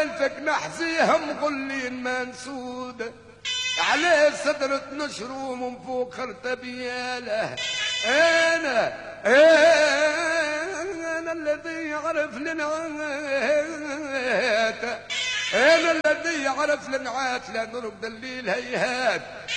والفك نحزيها مغلين منسود عليه صدرة نشره من فوق خرتبياله. انا الذي يعرف لنعات، انا الذي يعرف لنعات لا نرقد الليل هيهات.